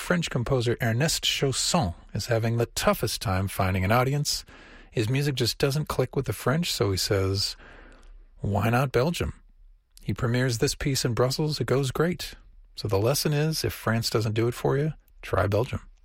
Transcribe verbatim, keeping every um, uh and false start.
French composer Ernest Chausson is having the toughest time finding an audience. His music just doesn't click with the French, so he says, why not Belgium? He premieres this piece in Brussels. It goes great. So the lesson is, if France doesn't do it for you, try Belgium.